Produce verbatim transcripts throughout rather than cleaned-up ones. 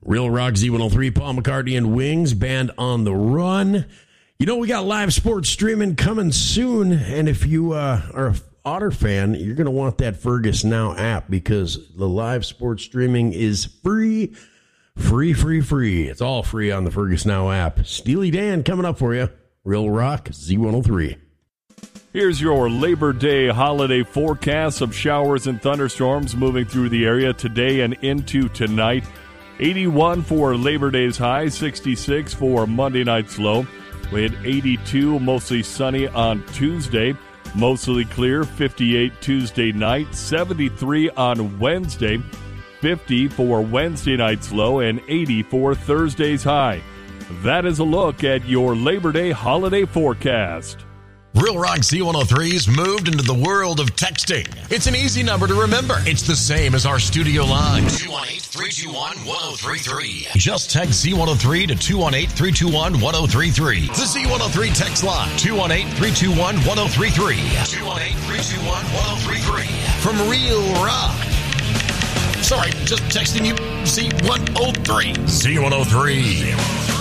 Real Rock Z one oh three, Paul McCartney and Wings, Band on the Run. You know, we got live sports streaming coming soon, and if you uh, are a Otter fan, you're going to want that Fergus Now app because the live sports streaming is free, free, free, free. It's all free on the Fergus Now app. Steely Dan coming up for you. Real Rock Z one oh three. Here's your Labor Day holiday forecast. Some showers and thunderstorms moving through the area today and into tonight. eighty-one for Labor Day's high, sixty-six for Monday night's low. We had eighty-two, mostly sunny on Tuesday. Mostly clear, fifty-eight Tuesday night, seventy-three on Wednesday, fifty for Wednesday night's low, and eighty for Thursday's high. That is a look at your Labor Day holiday forecast. Real Rock Z one oh three's moved into the world of texting. It's an easy number to remember. It's the same as our studio line. two one eight, three two one, one oh three three. Just text Z one oh three to two one eight, three two one, one oh three three. The Z one oh three text line. two one eight, three two one, one oh three three. two one eight, three two one, one oh three three. From Real Rock. Sorry, just texting you Z one oh three. Z one oh three.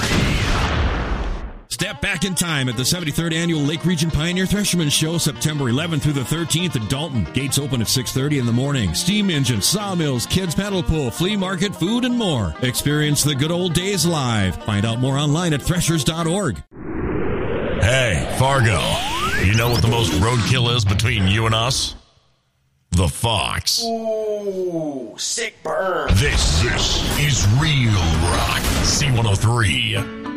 Step back in time at the seventy-third Annual Lake Region Pioneer Thresherman Show, September eleventh through the thirteenth in Dalton. Gates open at six thirty in the morning. Steam engines, sawmills, kids paddle pool, flea market, food, and more. Experience the good old days live. Find out more online at threshers dot org. Hey, Fargo, you know what the most roadkill is between you and us? The Fox. Ooh, sick burn. This, this is Real Rock Z one oh three.